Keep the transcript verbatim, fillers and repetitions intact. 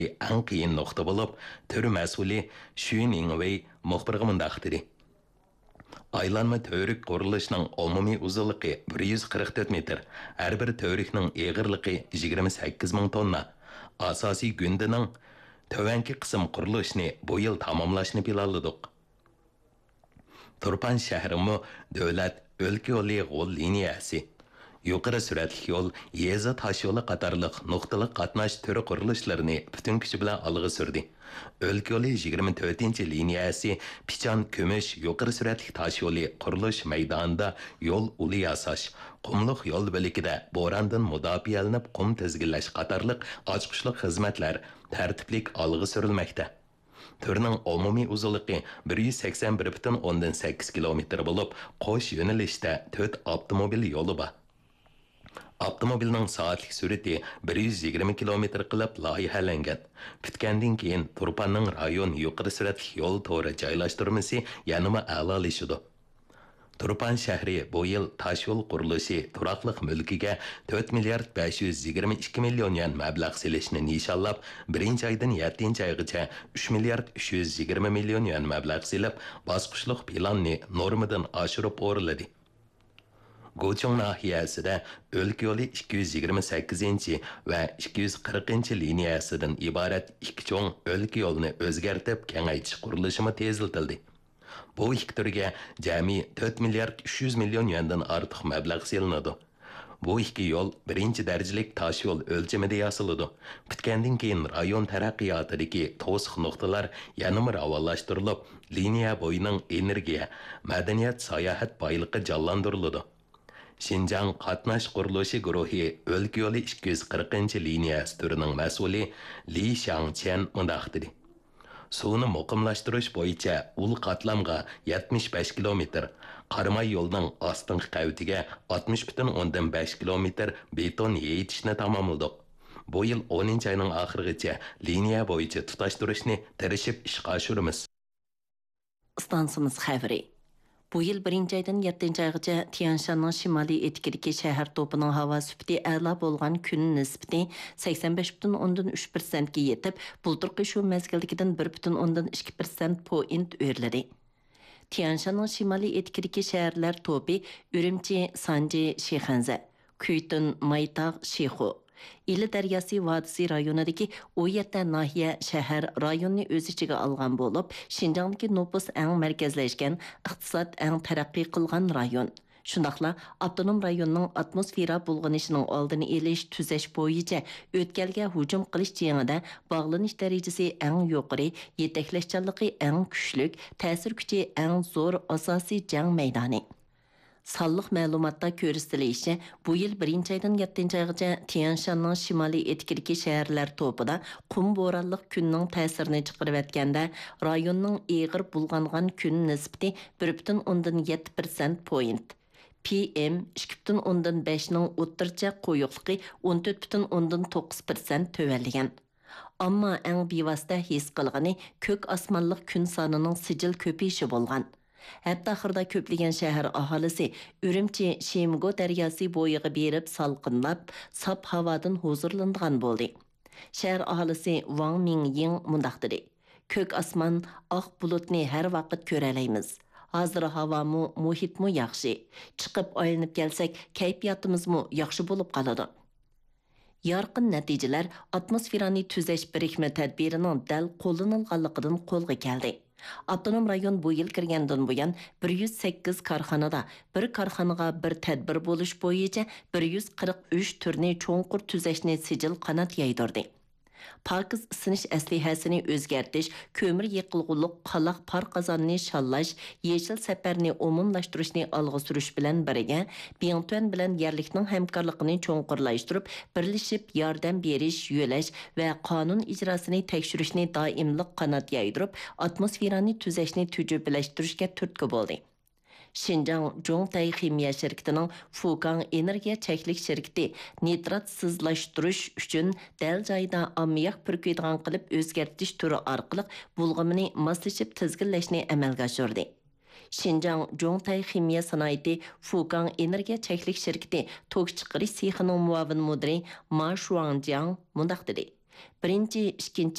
Eng qiyin nuqta bo'lib, tür mas'uli Xun Yingwei muxbirga mundaq dedi. Aylanma tövrik qurilishning umumiy uzunligi bir yuz qirq to'rt metr, har bir tövrikning eg'irligi yigirma sakkiz ming tonna. Asosiy gündining tovanki qism qurilishini bu yil tamomlashni planladik. Turpan shahrimu davlat o'lka yo'li g'ol liniyasi, yuqori suratli yo'l, yeza tosh yo'li qatorliq nuqtali qatnash turi qurilishlarini butun kuchi bilan olg'a surdi. O'lka yo'li yigirma to'rtinchi liniyasi Pichan Kumush yuqori suratli tosh yo'li qurilish maydonida yo'l uli yasash, qumliq yo'l bo'ligida bo'rondan mudofaalanib qum tizginlash qatorliq ochqishliq xizmatlar tartiblik olg'a surilmoqda. Turning umumiy uzunligi bir yuz sakson bir butun o'ndan sakkiz kilometr bo'lib, qo'sh yo'nalishda to'rt avtomobil yo'li bor. Avtomobilning soatlik sur'ati bir yuz yigirma kilometr qilib loyihalangan. Bitgandan keyin Turpanning rayon yuqori suratli yo'l to'ri joylashtirmasi yanama a'lolashidi. Turpan shahri bu yil tosh yo'l qurilishi turaqliq mulkiga to'rt milliard besh yuz yigirma ikki million yuan mablag' selishni nishonlab, birinchi oydan yettinchi oygacha uch milliard uch yuz yigirma million yuan mablag' selib, bosqichliq planni normadan oshirib o'riladi. Gochong nahiyasida o'lka yo'li ikki yuz yigirma sakkizinchi va ikki yuz qirqinchi liniyasidan iborat ikki cho'ng o'lka yo'lni o'zgartib kengaytirish qurilishi tezlatildi. Bu ikki turga jami to'rt milliard uch yuz million yuandan ortiq mablag' selinadi. Bu ikki yo'l birinchi darajalik tosh yo'l o'lchamida yasaladi. Bitgandan keyin rayon taraqqiyotidagi to'siq nuqtalar yanama ravonlashtirilib, liniya bo'yining energiya, madaniyat, sayohat boyligi jonlantiriladi. Xinjiang qatnash qurilishi guruhi o'lka yo'li ikki yuz qirqinchi liniyasi turining mas'uli Li Xiangqian mundaq dedi. Suvni muqimlashtirish bo'yicha ul qatlamga yetmish besh kilometr, qarmay yo'lning ostingi qavitiga oltmish butun o'ndan besh kilometr beton yeyitishni tamomladik. Bu yil o'ninchi oyning oxirigacha liniya bo'yicha tutashtirishni tirishib ishga oshiramiz. Stansimiz xavri. Bu yil birinchi oydan yettinchi oygacha Tianshanning shimoliy etkidagi shahar to'pining havo sifati a'lo bo'lgan kun nisbati sakson besh butun o'ndan uch persent ga yetib, bulturqi shu mezgildagidan bir butun o'ndan ikki persent point o'rladi. Tianshanning shimoliy etkidagi shaharlar to'pi Urumchi, Sanji, Shixanza, Kuytun, Maytaq, Shixu, İli Daryosi vodisi rayonidagi o yerda nahiya shahar rayonni o'z ichiga olgan bo'lib, Xinjiangdagi nüfus eng markazlashgan, iqtisod eng taraqqiy qilgan rayon. Shundaqla avtonom rayonning atmosfera bulg'anishining oldini olish tuzash bo'yicha o'tkalga hujum qilish jangida bog'lanish darajasi eng yuqori, yetaklashchanligi eng kuchlik, ta'sir kuchi eng zo'r asosiy jang maydoni. Salliq ma'lumotda ko'rsatilishicha, bu yil birinchi oydan yettinchi oygacha Tianshanning shimoliy etkidagi shaharlar to'pida qum bo'ronliq kunning ta'sirini chiqarib o'tganda, rayonning eg'ir bulg'angan kun nisbati bir butun o'ndan yetti persent point. P M ikki butun o'ndan besh ning o'rtacha qo'yiqligi o'n to'rt butun o'ndan to'qqiz persent tövalgan. Ammo eng bevosita his qilgani ko'k osmonliq kun sonining sijil ko'payishi bo'lgan. Hatta axırda köpleyen şəhər ahalisi Ürümçi Şemgo daryosi bo'yiga berib salqinlab, sap havadan huzurlangan bo'ldi. Şəhər ahalisi Wang Mingying mundaq dedi. Ko'k osmon, oq bulutni har vaqt ko'ralaymiz. Hozir havomu, muhitmu yaxshi. Chiqib aylanib kelsak, kayfiyatimizmu yaxshi bo'lib qoladi. Yarqin natijalar atmosferani tuzash birikma tadbirining dal qo'llanilganligidan qo'lga keldi. Avtonom rayon bu yil kirgandan buyon bir yuz sakkiz korxonada bir korxonaga bir tadbir bo'lish bo'yicha bir yuz qirq uch turni cho'nqur tuzashni sijil qanot yaydirdi. Pakiz isinish aslihasini o'zgartish, ko'mir yiqilg'uliq qaloq par qozonni shallash, yeshil safarni umumlashtirishni olg'a surish bilan birga, Biyangtuan bilan yerlikning hamkorligini cho'nqurlashtirib, birlashib yordam berish, yo'lash va qonun ijrosini tekshirishni doimliq qanot yaydirib, atmosferani tuzashni tujubillashtirishga turtki bo'ldi. Xinjiang Zhongtai ximiya şirketining Fukang energiya cheklik şirketi nitratsizlashtirish uchun dal joyda ammiyak purkuydigan qilib o'zgartish turi orqali bulg'amini moslashib tizginlashni amalga oshirdi. Xinjiang Zhongtai ximiya sanoati Fukang energiya cheklik şirketi tok chiqarish sexining muavin mudiri Ma Shuangjiang mundaq dedi. Birinchi, ikkinchi